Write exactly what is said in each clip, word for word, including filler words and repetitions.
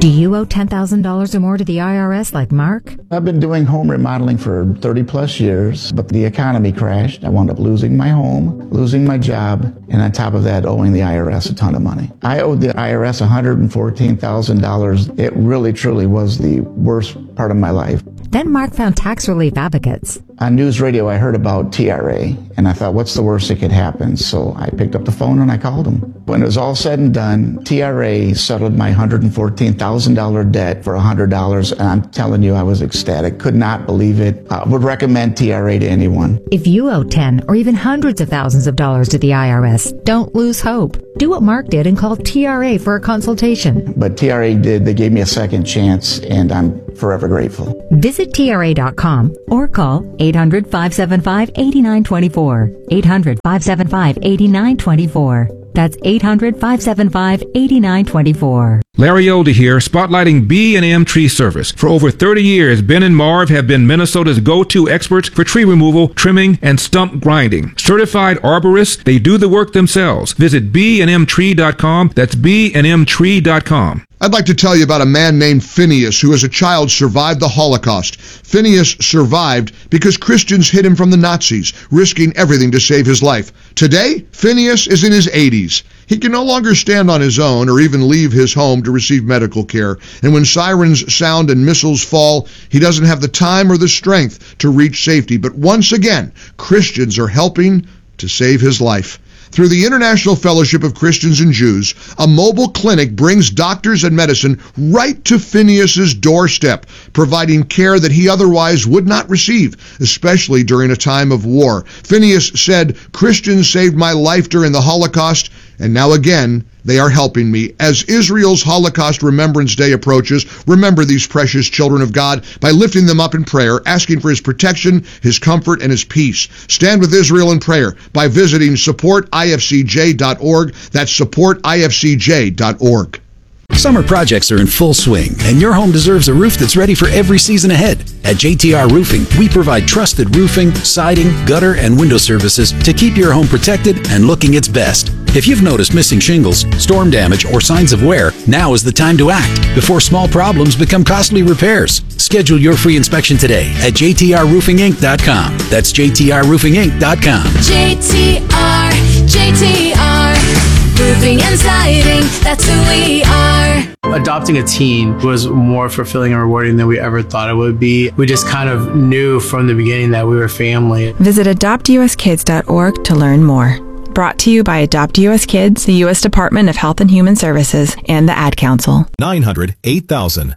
Do you owe ten thousand dollars or more to the I R S like Mark? I've been doing home remodeling for thirty plus years, but the economy crashed. I wound up losing my home, losing my job, and on top of that, owing the I R S a ton of money. I owed the I R S one hundred fourteen thousand dollars. It really, truly was the worst part of my life. Then Mark found Tax Relief Advocates. On news radio, I heard about T R A, and I thought, what's the worst that could happen? So I picked up the phone and I called them. When it was all said and done, T R A settled my one hundred fourteen thousand dollars debt for one hundred dollars, and I'm telling you, I was ecstatic. Could not believe it. I would recommend T R A to anyone. If you owe ten or even hundreds of thousands of dollars to the I R S, don't lose hope. Do what Mark did and call T R A for a consultation. But T R A did. They gave me a second chance, and I'm forever grateful. Visit T R A dot com or call eight hundred, five seven five, eight nine two four. eight hundred, five seven five, eight nine two four. That's eight hundred, five seven five, eight nine two four. Larry Older here, spotlighting B and M Tree Service. For over thirty years, Ben and Marv have been Minnesota's go-to experts for tree removal, trimming, and stump grinding. Certified arborists, they do the work themselves. Visit B and M tree dot com. That's B and M tree dot com. I'd like to tell you about a man named Phineas who as a child survived the Holocaust. Phineas survived because Christians hid him from the Nazis, risking everything to save his life. Today, Phineas is in his eighties. He can no longer stand on his own or even leave his home to receive medical care. And when sirens sound and missiles fall, he doesn't have the time or the strength to reach safety. But once again, Christians are helping to save his life. Through the International Fellowship of Christians and Jews, a mobile clinic brings doctors and medicine right to Phineas's doorstep, providing care that he otherwise would not receive, especially during a time of war. Phineas said, "Christians saved my life during the Holocaust, and now again, they are helping me." As Israel's Holocaust Remembrance Day approaches, remember these precious children of God by lifting them up in prayer, asking for his protection, his comfort, and his peace. Stand with Israel in prayer by visiting support I F C J dot org. That's support I F C J dot org. Summer projects are in full swing, and your home deserves a roof that's ready for every season ahead. At J T R Roofing, we provide trusted roofing, siding, gutter, and window services to keep your home protected and looking its best. If you've noticed missing shingles, storm damage, or signs of wear, now is the time to act before small problems become costly repairs. Schedule your free inspection today at J T R roofing inc dot com. That's J T R roofing inc dot com. J T R, J T R, roofing and siding, that's who we are. Adopting a teen was more fulfilling and rewarding than we ever thought it would be. We just kind of knew from the beginning that we were family. Visit adopt U S kids dot org to learn more. Brought to you by Adopt U S Kids, the U S Department of Health and Human Services, and the Ad Council. nine hundred, eight thousand.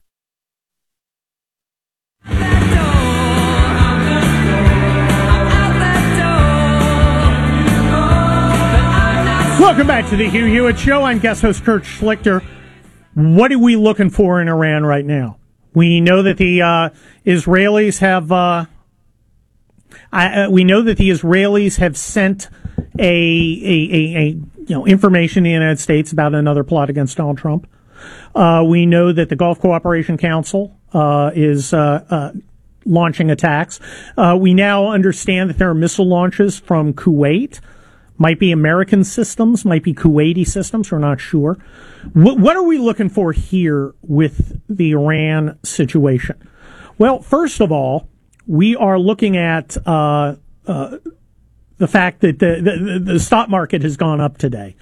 Welcome back to the Hugh Hewitt Show. I'm guest host Kurt Schlichter. What are we looking for in Iran right now? We know that the uh, Israelis have. Uh, I, uh, we know that the Israelis have sent a, a, a, a you know information to the United States about another plot against Donald Trump. Uh, we know that the Gulf Cooperation Council uh, is uh, uh, launching attacks. Uh, we now understand that there are missile launches from Kuwait. Might be American systems, might be Kuwaiti systems, we're not sure. What, what are we looking for here with the Iran situation? Well, first of all, we are looking at uh, uh, the fact that the, the, the stock market has gone up today.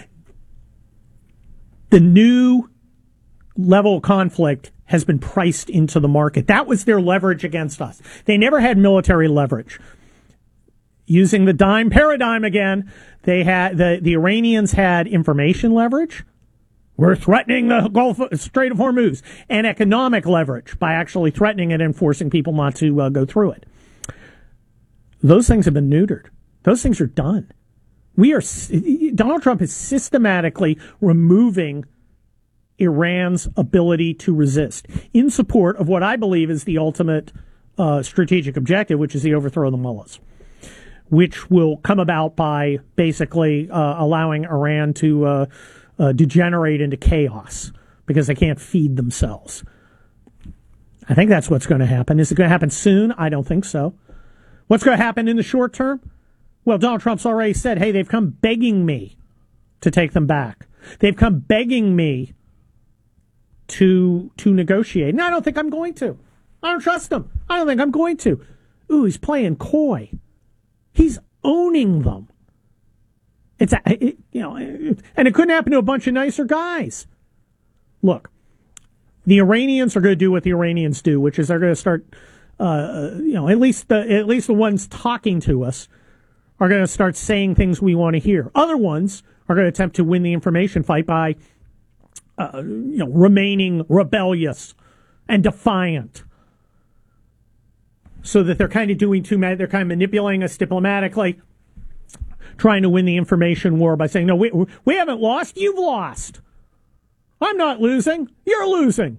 The new level of conflict has been priced into the market. That was their leverage against us. They never had military leverage. Using the dime paradigm again, they had the, the Iranians had information leverage. We're threatening the Gulf Strait of Hormuz, and economic leverage by actually threatening it and forcing people not to uh, go through it. Those things have been neutered. Those things are done. We are Donald Trump is systematically removing Iran's ability to resist in support of what I believe is the ultimate uh, strategic objective, which is the overthrow of the mullahs, which will come about by basically uh, allowing Iran to uh, uh, degenerate into chaos because they can't feed themselves. I think that's what's going to happen. Is it going to happen soon? I don't think so. What's going to happen in the short term? Well, Donald Trump's already said, hey, they've come begging me to take them back. They've come begging me to to negotiate. And I don't think I'm going to. I don't trust him. I don't think I'm going to. Ooh, he's playing coy. He's owning them. It's a, it, you know, it, and it couldn't happen to a bunch of nicer guys. Look, the Iranians are going to do what the Iranians do, which is they're going to start, uh, you know, at least the at least the ones talking to us are going to start saying things we want to hear. Other ones are going to attempt to win the information fight by, uh, you know, remaining rebellious and defiant, so that they're kind of doing too much. They're kind of manipulating us diplomatically, trying to win the information war by saying, no, we, we haven't lost. You've lost. I'm not losing. You're losing.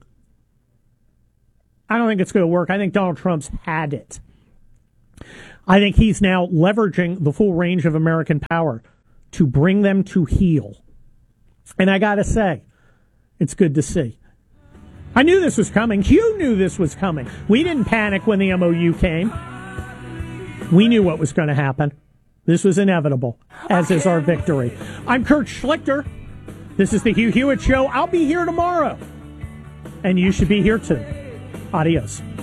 I don't think it's going to work. I think Donald Trump's had it. I think he's now leveraging the full range of American power to bring them to heel. And I got to say, it's good to see. I knew this was coming. You knew this was coming. We didn't panic when the M O U came. We knew what was going to happen. This was inevitable, as is our victory. I'm Kurt Schlichter. This is the Hugh Hewitt Show. I'll be here tomorrow. And you should be here too. Adios.